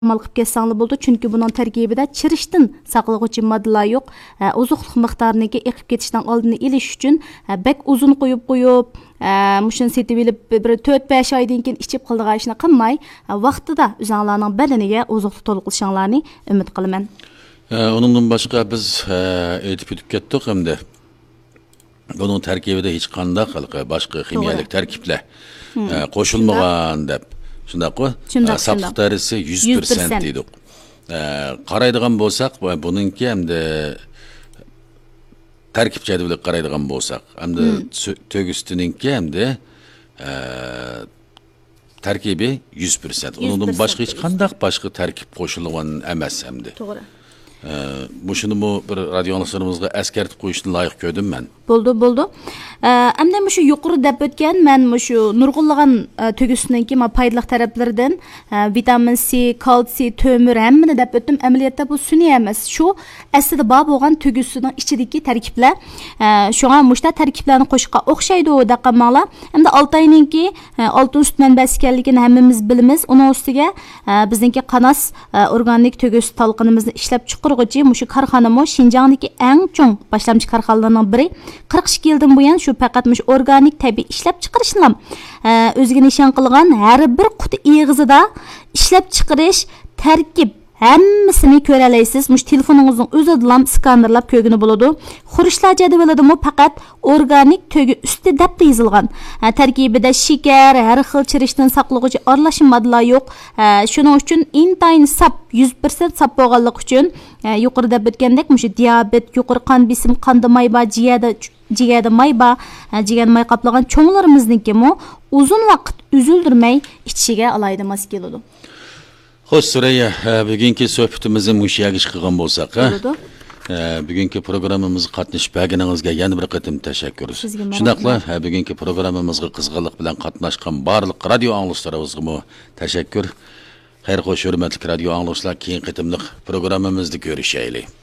mal qilib ketsanglar bo'ldi, chunki buning tarkibida chirishdan saqlag'uvchi moddalar yo'q. Oziqlik miqdorini eqib ketishdan oldini olish uchun bek uzun qo'yib mushuni setib olib bir 4-5 oydan keyin ichib qildigan ishni qilmay, vaqtida o'zinglarning badaniga oziqlik to'liq qilishinglarni umid qilaman. Onundan başqa biz aytib o'tib ketdik hamda bunun tarkibida hech qanday boshqa kimyalik tarkiblar qo'shilmagan deb shundaqmi? Safliq darajasi 100% dedik. Qaraydigan bo'lsak, buningki hamda tarkib jadvaliga qaraydigan bo'lsak, hamda to'g'risininkki hamda tarkibi 100%. Onundan boshqa hech qanday boshqa tarkib qo'shilgan emas hamda. To'g'ri. Mushuni bir radio anonslarımızga eskertip qo'yishni loyiq ko'rdim men. Bo'ldi. Endi shu yuqori deb o'tgan men shu nurg'unlagan tug'usiniki foydali taraflaridan vitamin C, kalsiy, to'mir hammani deb o'tdim. Amaliyotda bu sun'iy emas. Shu aslida bor bo'lgan tug'usining ichidagi tarkiblar. Shunga mushta tarkiblarni qo'shishga o'xshaydi deb qamanglar. Endi Oltayninki oltin sut manbasi ekanligini hammamiz bilamiz. Uning ustiga bizningki qanas organik tug'us talqinimizni ishlab chiqarg'uchi mushu korxonami Şinjandagi eng chong boshlamchi korxonalarning biri. 42 yildan buyon shu faqat mush organik tabiiy ishlab chiqarishni o'ziga nishon qilgan har bir quti eg'izida ishlab chiqarish tarkib hammasini ko'ra olasiz. Mush telefoningizning o'zidan skanerlab ko'rgani bo'ladi. Xurishlar jadvalidami faqat organik to'gi usti deb yozilgan. Tarkibida shakar, har xil chirishdan saqlag'uvchi aralashma moddalar yo'q. Shuning uchun intayin sap 100% sap bo'lganligi uchun yuqorida o'tgandek mush diabet, yuqori qon besim, qonda may bor, jigarda may bor, jigar may qaplagan cho'nglarimizningki uzun vaqt uzildirmay ichishiga alayda mos keladi. Xo'sh, Surayya, bugungi suhbatimizni mushagish qilgan bo'lsak, bugungi programmamizga qatnashib berganingizga yana bir qatim tashakkur. Shundaqla, bugungi programmamizga qizg'inlik bilan qatnashgan barliq radio anglovchilarimizga tashakkur. Xayr xo'sh, hurmatli radio anglovchilar, keyingi qatimliq programmamizda ko'rishaylik.